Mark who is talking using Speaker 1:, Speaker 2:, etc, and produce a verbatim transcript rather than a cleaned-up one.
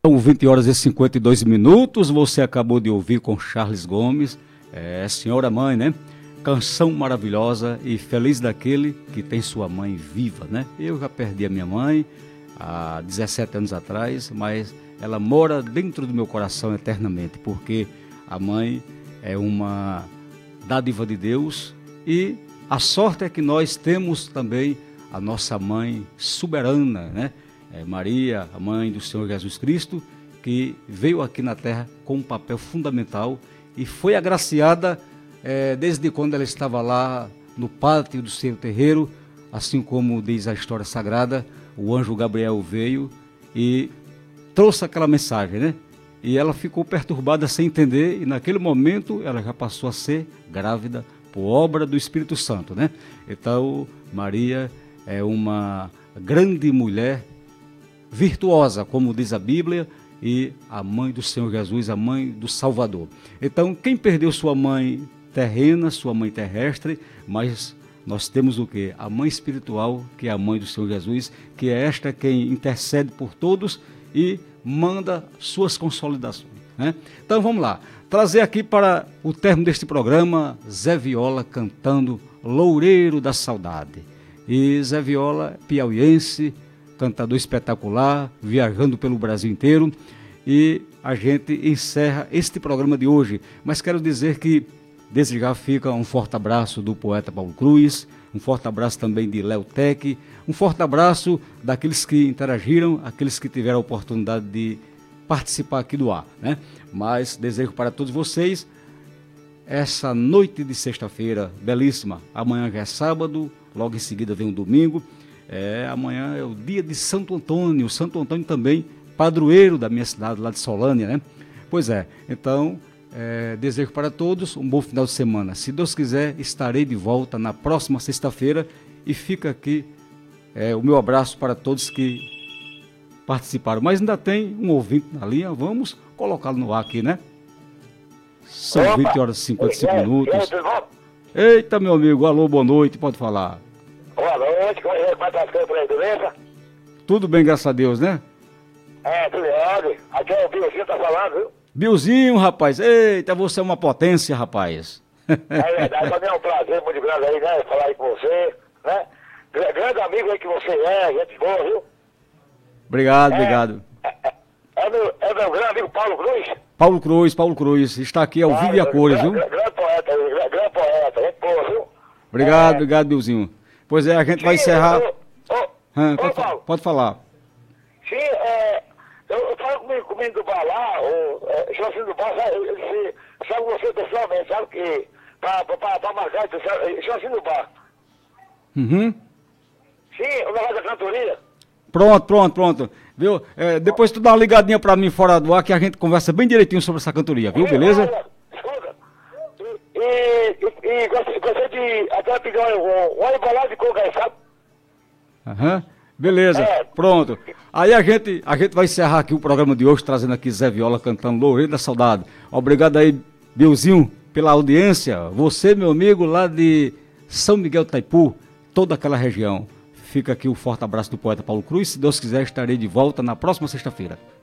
Speaker 1: São vinte horas e cinquenta e dois minutos, você acabou de ouvir com Charles Gomes, é, Senhora Mãe, né? Canção maravilhosa e feliz daquele que tem sua mãe viva, né? Eu já perdi a minha mãe há dezessete anos atrás, mas ela mora dentro do meu coração eternamente, porque a mãe é uma dádiva de Deus e a sorte é que nós temos também a nossa mãe soberana, né? É Maria, a mãe do Senhor Jesus Cristo, que veio aqui na terra com um papel fundamental e foi agraciada é, desde quando ela estava lá no pátio do seu terreiro, assim como diz a história sagrada, o anjo Gabriel veio e trouxe aquela mensagem, né? E ela ficou perturbada sem entender e naquele momento ela já passou a ser grávida por obra do Espírito Santo, né? Então Maria é uma grande mulher virtuosa, como diz a Bíblia, e a mãe do Senhor Jesus, a mãe do Salvador. Então, quem perdeu sua mãe terrena, sua mãe terrestre, mas nós temos o quê? A mãe espiritual, que é a mãe do Senhor Jesus, que é esta quem intercede por todos e manda suas consolidações, né? Então, vamos lá. Trazer aqui para o término deste programa, Zé Viola cantando Loureiro da Saudade. E Zé Viola, piauiense, cantador espetacular, viajando pelo Brasil inteiro, e a gente encerra este programa de hoje, mas quero dizer que desde já fica um forte abraço do poeta Paulo Cruz, um forte abraço também de Léo Tec, um forte abraço daqueles que interagiram, aqueles que tiveram a oportunidade de participar aqui do ar, né? Mas desejo para todos vocês essa noite de sexta-feira belíssima. Amanhã já é sábado, logo em seguida vem um domingo. É, amanhã é o dia de Santo Antônio, Santo Antônio também, padroeiro da minha cidade, lá de Solânia, né? Pois é, então, é, desejo para todos um bom final de semana. Se Deus quiser, estarei de volta na próxima sexta-feira e fica aqui é, o meu abraço para todos que participaram. Mas ainda tem um ouvinte na linha, vamos colocá-lo no ar aqui, né? São Opa. vinte horas e cinquenta e cinco minutos. Eita, meu amigo, alô, boa noite, pode falar.
Speaker 2: Boa noite, como é que vai estar as coisas por aí, beleza?
Speaker 1: Tudo bem, graças a Deus, né?
Speaker 2: É, tudo bem. Aqui é o Bilzinho tá falando, viu?
Speaker 1: Bilzinho, rapaz, eita, você é uma potência, rapaz.
Speaker 2: É verdade, também é um prazer muito grande aí, né? Falar aí com você, né? Grande amigo aí que você é, gente boa, viu?
Speaker 1: Obrigado,
Speaker 2: é,
Speaker 1: obrigado.
Speaker 2: É, é, é, meu, é meu grande amigo Paulo Cruz.
Speaker 1: Paulo Cruz, Paulo Cruz, está aqui ao vivo e a cores, viu?
Speaker 2: Grande, grande poeta, grande, grande poeta, gente boa, viu?
Speaker 1: Obrigado,
Speaker 2: é,
Speaker 1: obrigado, Bilzinho. Pois é, a gente
Speaker 2: sim,
Speaker 1: vai encerrar.
Speaker 2: Eu, eu,
Speaker 1: ah,
Speaker 2: ô,
Speaker 1: pode,
Speaker 2: Paulo,
Speaker 1: pode falar.
Speaker 2: Sim, é, eu, eu falo comigo, comigo do bar lá, o é, Joaquim do bar, sabe, ele se, sabe você pessoalmente, sabe que pra, pra, pra, pra marcar, Joaquim do bar.
Speaker 1: Uhum.
Speaker 2: Sim, o negócio da cantoria.
Speaker 1: Pronto, pronto, pronto. Viu? É, depois tu dá uma ligadinha pra mim fora do ar que a gente conversa bem direitinho sobre essa cantoria, viu? Beleza?
Speaker 2: Olha, escuta. E, e, e gostei de até pegar um, um embalagem de coca aí, sabe?
Speaker 1: Aham. Uhum. Beleza,
Speaker 2: é.
Speaker 1: Pronto. Aí a gente, a gente vai encerrar aqui o programa de hoje, trazendo aqui Zé Viola cantando Loureiro da Saudade. Obrigado aí, Bilzinho, pela audiência. Você, meu amigo, lá de São Miguel do Taipu, toda aquela região. Fica aqui o forte abraço do poeta Paulo Cruz. Se Deus quiser, estarei de volta na próxima sexta-feira.